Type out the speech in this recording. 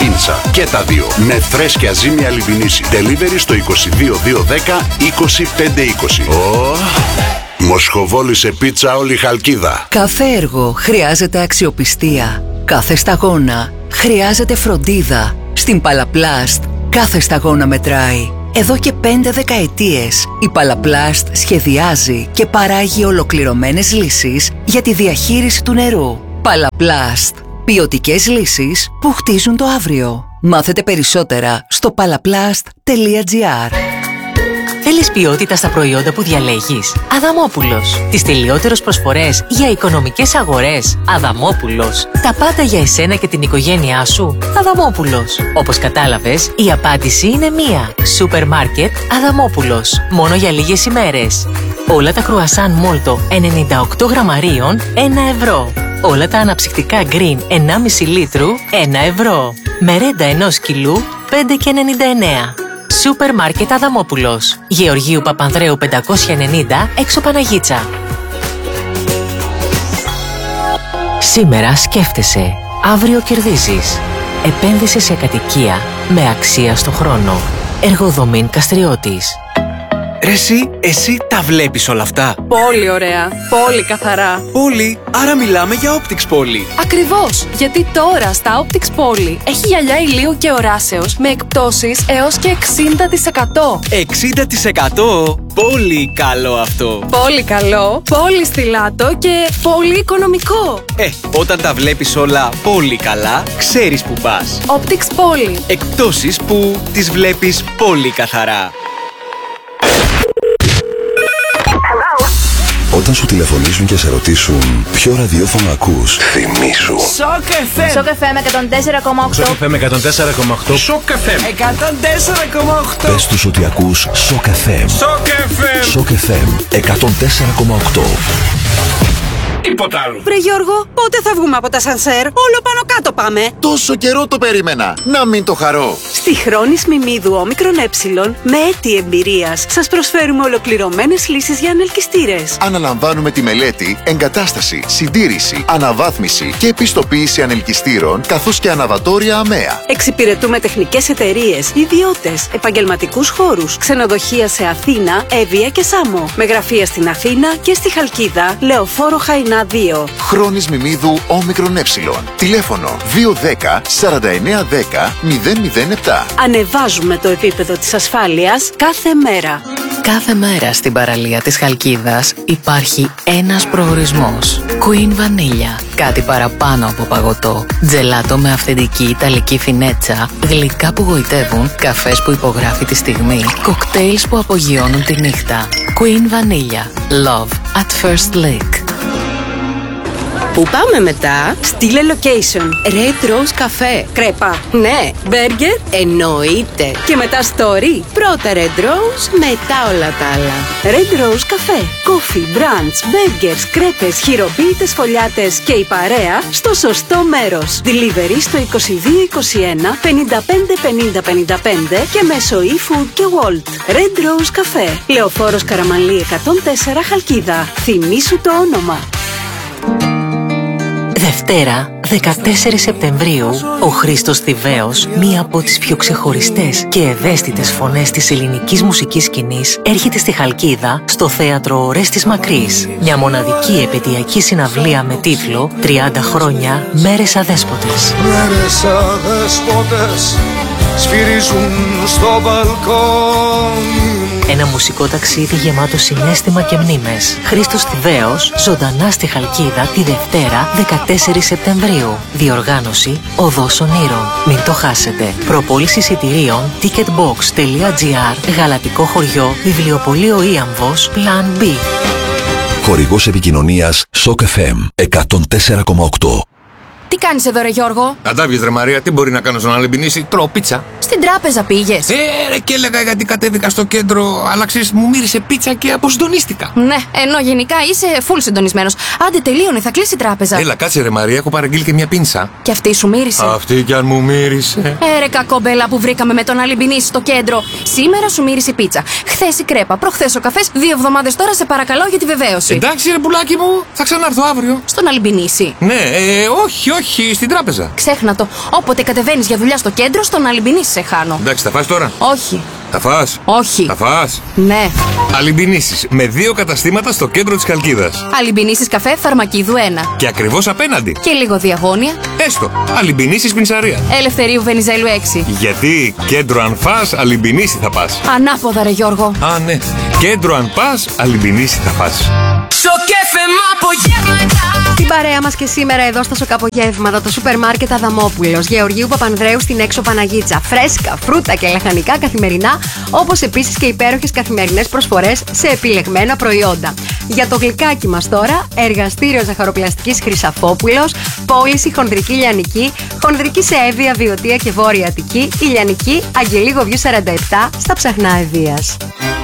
πίντσα. Και τα δύο με φρέσκια ζύμια λιμπινίση. Delivery στο 22210 20520. Μοσχοβόλησε πίτσα όλη η Χαλκίδα. Κάθε έργο χρειάζεται αξιοπιστία. Κάθε σταγόνα χρειάζεται φροντίδα. Στην Παλαπλάστ κάθε σταγόνα μετράει. Εδώ και 5 δεκαετίες η Παλαπλάστ σχεδιάζει και παράγει ολοκληρωμένες λύσεις για τη διαχείριση του νερού. Παλαπλάστ. Ποιοτικές λύσεις που χτίζουν το αύριο. Μάθετε περισσότερα στο palaplast.gr. Θέλεις ποιότητα στα προϊόντα που διαλέγεις? Αδαμόπουλος. Τις τελειότερες προσφορές για οικονομικές αγορές? Αδαμόπουλος. Τα πάντα για εσένα και την οικογένειά σου? Αδαμόπουλος. Όπως κατάλαβες, η απάντηση είναι μία. Σούπερ μάρκετ Αδαμόπουλος. Μόνο για λίγες ημέρες. Όλα τα κρουασάν Μόλτο 98 γραμμαρίων 1 ευρώ. Όλα τα αναψυκτικά Green 1,5 λίτρου 1 ευρώ. Μερέντα 1 κιλού 5,99. Σούπερ μάρκετ Αδαμόπουλος. Γεωργίου Παπανδρέου 590 έξω Παναγίτσα. Σήμερα σκέφτεσαι, αύριο κερδίζεις. Επένδυση σε κατοικία με αξία στο χρόνο. Εργοδομήν Καστριώτης. Ρε εσύ τα βλέπεις όλα αυτά? Πολύ ωραία, πολύ καθαρά. Πολύ, άρα μιλάμε για Optix Poly. Ακριβώς, γιατί τώρα στα Optix Poly έχει γυαλιά ηλίου και οράσεως με εκπτώσεις έως και 60%. 60%? Πολύ καλό αυτό. Πολύ καλό, πολύ στιλάτο και πολύ οικονομικό. Όταν τα βλέπεις όλα πολύ καλά, ξέρεις που πας. Optix Poly. Εκπτώσεις που τις βλέπεις πολύ καθαρά. Όταν σου τηλεφωνήσουν και σε ρωτήσουν ποιο ραδιόφωνο ακούς, θυμήσου. Shock FM. Shock FM 104,8. Shock FM 104,8. Shock FM 104,8. Πες τους ότι ακούς Shock FM. Shock FM. Shock FM 104,8. Τίποτα άλλο. Βρε Γιώργο, πότε θα βγούμε από τα σανσέρ? Όλο πάνω κάτω πάμε. Τόσο καιρό το περίμενα. Να μην το χαρώ. Στη Χρόνης Μιμίδου όμικρον ε, με έτη εμπειρίας, σας προσφέρουμε ολοκληρωμένες λύσεις για ανελκυστήρες. Αναλαμβάνουμε τη μελέτη, εγκατάσταση, συντήρηση, αναβάθμιση και επιστοποίηση ανελκυστήρων, καθώς και αναβατόρια αμαία. Εξυπηρετούμε τεχνικές εταιρείες, ιδιώτες, επαγγελματικούς χώρους, ξενοδοχεία σε Αθήνα, Εύβοια και Σάμο. Με γραφεία στην Αθήνα και στη Χαλκίδα, Λεωφόρο Χαϊνά 2. Χρόνης Μιμίδου όμικρον ε. Τηλέφωνο 210 4910 007. Ανεβάζουμε το επίπεδο της ασφάλειας κάθε μέρα. Κάθε μέρα στην παραλία της Χαλκίδας υπάρχει ένας προορισμός. Queen Vanilla. Κάτι παραπάνω από παγωτό. Τζελάτο με αυθεντική ιταλική φινέτσα. Γλυκά που γοητεύουν. Καφές που υπογράφει τη στιγμή. Κοκτέιλς που απογειώνουν τη νύχτα. Queen Vanilla. Love at first lick. Πού πάμε μετά? Στείλε location. Red Rose Café. Κρέπα. Ναι. Burger. Εννοείται. Και μετά story. Πρώτα Red Rose, μετά όλα τα άλλα. Red Rose Café. Coffee, brunch, burgers, κρέπες, χειροποίητες φωλιάτες και η παρέα στο σωστό μέρος. Delivery στο 2221 55 50 55 και μέσω eFood και Wolt. Red Rose Café. Λεωφόρος Καραμανλή 104 Χαλκίδα. Θυμήσου το όνομα. Δευτέρα, 14 Σεπτεμβρίου, ο Χρήστος Θηβαίος, μία από τις πιο ξεχωριστές και ευαίσθητες φωνές της ελληνικής μουσικής σκηνής, έρχεται στη Χαλκίδα, στο θέατρο Ορέστης Μακρύς. Μια μοναδική επαιτειακή συναυλία με τίτλο 30 χρόνια Μέρες Αδέσποτες. Μέρες αδέσποτες σφυρίζουν στο μπαλκόνι. Ένα μουσικό ταξίδι γεμάτο συναίσθημα και μνήμες. Χρήστος Θηβαίος, ζωντανά στη Χαλκίδα τη Δευτέρα 14 Σεπτεμβρίου. Διοργάνωση Οδός Ονείρων. Μην το χάσετε. Προπόληση εισιτηρίων ticketbox.gr. Γαλατικό χωριό, βιβλιοπωλείο Ίαμβος, Plan B. Χορηγός επικοινωνίας Shock FM 104,8. Τι κάνεις εδώ ρε Γιώργο? Κατάβγες ρε Μαρία, τι μπορεί να κάνω στον Αλεμπινίση? Τρώω πίτσα. Στην τράπεζα πήγες? Ρε και έλεγα γιατί κατέβηκα στο κέντρο, αλλά ξέρεις μου μύρισε πίτσα και αποσυντονίστηκα. Ναι, ενώ γενικά είσαι full συντονισμένος. Άντε τελείωνε, θα κλείσει η τράπεζα. Έλα κάτσε ρε Μαρία, έχω παραγγείλει και μια πίνσα. Και αυτή σου μύρισε? Αυτή κι αν μου μύρισε. Ρε κακομπέλα που βρήκαμε με τον Αλεμπινίση στο κέντρο. Σήμερα σου μύρισε η πίτσα. Χθες η κρέπα, προχθές ο καφές, 2 εβδομάδες τώρα σε παρακαλώ για τη βεβαίωση. Εντάξει ρε πουλάκι μου, θα ξανάρθω αύριο. Στον Αλεμπινίση? Ναι, όχι, όχι, στην τράπεζα. Ξέχνα το. Όποτε κατεβαίνεις για δουλειά στο κέντρο, στον Αλιμπινίση σε χάνω. Εντάξει, θα φας τώρα. Όχι. Θα φας. Όχι. Θα φας. Ναι. Αλιμπινίσεις με 2 καταστήματα στο κέντρο της Χαλκίδας. Αλιμπινίσεις καφέ Φαρμακίδου 1. Και ακριβώς απέναντι. Και λίγο διαγώνια. Έστω. Αλιμπινίσεις Πινσαρία. Ελευθερίου Βενιζέλου 6. Γιατί κέντρο αν φας, Αλιμπινίση θα πας. Ανάποδα ρε Γιώργο. Α, ναι. Κέντρο αν πας, Αλιμπινίση θα πας. Στην παρέα μας και σήμερα εδώ στα Σοκαπογεύματα το σούπερ μάρκετ Αδαμόπουλος, Γεωργίου Παπανδρέου στην έξω Παναγίτσα. Φρέσκα, φρούτα και λαχανικά καθημερινά, όπως επίσης και υπέροχες καθημερινές προσφορές σε επιλεγμένα προϊόντα. Για το γλυκάκι μας τώρα, εργαστήριο ζαχαροπλαστικής Χρυσαφόπουλος, πώληση χονδρική λιανική, χονδρική σε Εύβοια, Βιωτία και Βόρεια Αττική, η λιανική Αγγελίγο Βιού 47 στα Ψαχνά Ευβοίας.